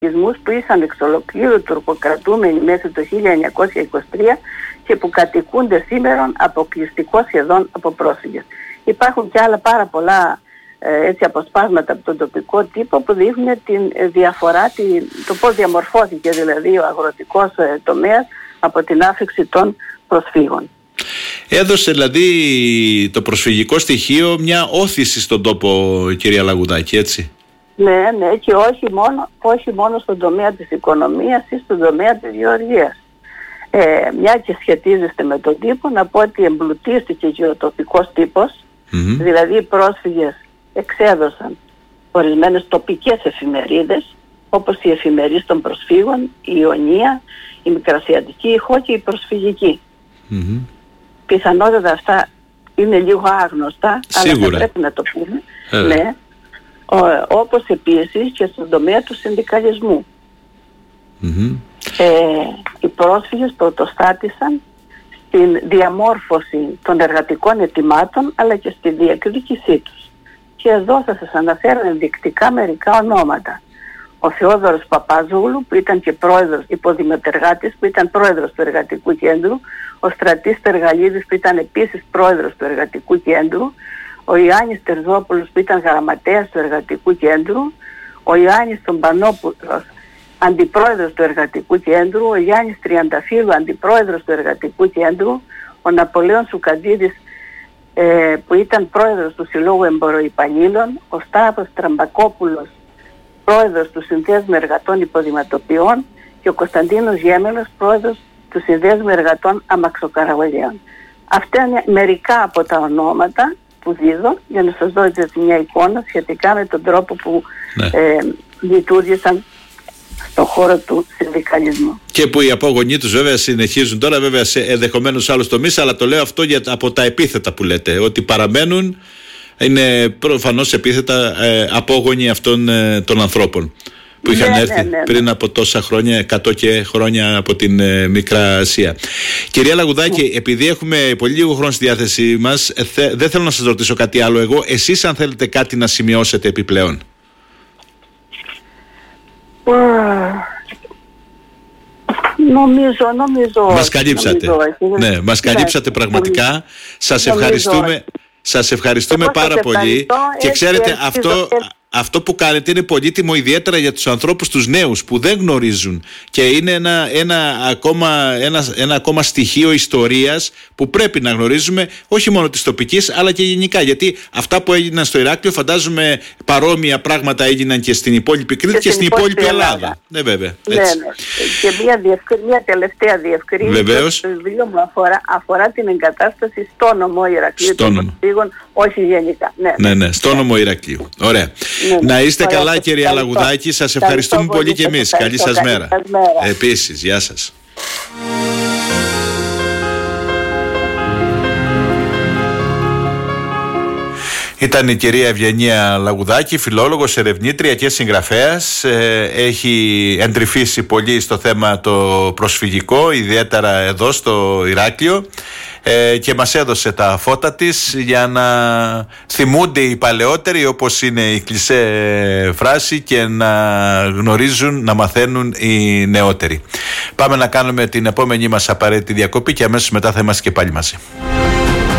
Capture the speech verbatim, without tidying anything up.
που ήσαν εξ ολοκλήρου τουρκοκρατούμενοι μέσα το χίλια εννιακόσια είκοσι τρία και που κατοικούνται σήμερα αποκλειστικό σχεδόν από πρόσφυγες. Υπάρχουν και άλλα πάρα πολλά ε, έτσι, αποσπάσματα από τον τοπικό τύπο που δείχνουν τη διαφορά, τη, το πώς διαμορφώθηκε δηλαδή ο αγροτικός ε, τομέας από την άφηξη των προσφύγων. Έδωσε δηλαδή το προσφυγικό στοιχείο μια όθηση στον τόπο, κυρία Λαγουδάκη, έτσι. Ναι, ναι, και όχι μόνο, όχι μόνο στον τομέα της οικονομίας ή στον τομέα της γεωργίας. Ε, μια και σχετίζεστε με τον τύπο, να πω ότι εμπλουτίστηκε και ο τοπικός τύπος, mm-hmm. δηλαδή οι πρόσφυγες εξέδωσαν ορισμένες τοπικές εφημερίδες, όπως η Εφημερίδα των Προσφύγων, η Ιωνία, η Μικρασιατική Ηχό και η Προσφυγική. Mm-hmm. Πιθανότατα αυτά είναι λίγο άγνωστα, σίγουρα, αλλά θα πρέπει να το πούμε. Ε. Ναι. Ο, όπως επίσης και στον τομέα του συνδικαλισμού. Mm-hmm. Ε, οι πρόσφυγες πρωτοστάτησαν στην διαμόρφωση των εργατικών αιτημάτων αλλά και στη διεκδίκησή τους. Και εδώ θα σας αναφέρω ενδεικτικά μερικά ονόματα. Ο Θεόδωρος Παπάζογλου, που ήταν και πρόεδρος, υποδημοτεργάτης, που ήταν πρόεδρος του Εργατικού Κέντρου, ο Στρατής Τεργαλίδης, που ήταν επίσης πρόεδρος του Εργατικού Κέντρου, ο Ιωάννης Τερζόπουλος, που ήταν γραμματέας του Εργατικού Κέντρου, ο Ιωάννης Τομπανόπουλος, αντιπρόεδρος του Εργατικού Κέντρου, ο Γιάννης Τριανταφύλου, αντιπρόεδρος του Εργατικού Κέντρου, ο Ναπολέων Σουκαντίδης, ε, που ήταν πρόεδρος του Συλλόγου Εμποροϊπανήλων, ο Σταύρος Τραμπακόπουλος, πρόεδρος του Συνδέσμου Εργατών Υποδηματοποιών και ο Κωνσταντίνος Γέμελος, πρόεδρος του Συνδέσμου Εργατών Αμαξοκαραβολιών. Αυτά είναι μερικά από τα ονόματα που δίδω για να σας δώσω μια εικόνα σχετικά με τον τρόπο που ναι. ε, λειτουργήσαν στον χώρο του συνδικαλισμού. Και που οι απόγονοί τους βέβαια συνεχίζουν τώρα, βέβαια σε ενδεχομένως άλλους τομείς, αλλά το λέω αυτό για, από τα επίθετα που λέτε, ότι παραμένουν, είναι προφανώς επίθετα ε, απόγονοι αυτών ε, των ανθρώπων που είχαν ναι, έρθει ναι, ναι, ναι. πριν από τόσα χρόνια, εκατό και χρόνια από την ε, Μικρά Ασία. Κυρία Λαγουδάκη, ναι. επειδή έχουμε πολύ λίγο χρόνο στη διάθεσή μας, ε, θε, δεν θέλω να σας ρωτήσω κάτι άλλο εγώ. Εσείς αν θέλετε κάτι να σημειώσετε επιπλέον. Νομίζω, νομίζω. Μας καλύψατε. Νομίζω, ναι, μας καλύψατε ναι, πραγματικά. Σας ευχαριστούμε. Σας ευχαριστούμε Εγώ πάρα πολύ και ξέρετε αυτό, αυτό που κάνετε είναι πολύτιμο ιδιαίτερα για τους ανθρώπους τους νέους που δεν γνωρίζουν και είναι ένα, ένα, ακόμα, ένα, ένα ακόμα στοιχείο ιστορίας που πρέπει να γνωρίζουμε, όχι μόνο της τοπικής αλλά και γενικά, γιατί αυτά που έγιναν στο Ηράκλειο φαντάζομαι παρόμοια πράγματα έγιναν και στην υπόλοιπη Κρήτη και, και στην υπόλοιπη Ελλάδα, Ελλάδα. Ναι, βέβαια, ναι, ναι. Και μια, διευκρι... μια τελευταία διευκρίνηση. Βεβαίως. Το βιβλίο μου αφορά, αφορά την εγκατάσταση στο νομό Ηρακλείου των Προσφύγων, όχι γενικά. Ναι, ναι, ναι, στο νομό Ηρακλείου. Ωραία. Ναι, ναι. Να είστε Ωραία, καλά κυρία ευχαριστώ. Λαγουδάκη, σας ευχαριστούμε πολύ, πολύ και εμείς. Καλή σας μέρα. μέρα. Επίσης, γεια σας. Ήταν η κυρία Ευγενία Λαγουδάκη, φιλόλογος, ερευνήτρια και συγγραφέας. Έχει εντρυφήσει πολύ στο θέμα το προσφυγικό, ιδιαίτερα εδώ στο Ηράκλειο, και μας έδωσε τα φώτα της για να θυμούνται οι παλαιότεροι, όπως είναι η κλισέ φράση, και να γνωρίζουν, να μαθαίνουν οι νεότεροι. Πάμε να κάνουμε την επόμενη μας απαραίτητη διακοπή και αμέσως μετά θα είμαστε και πάλι μαζί.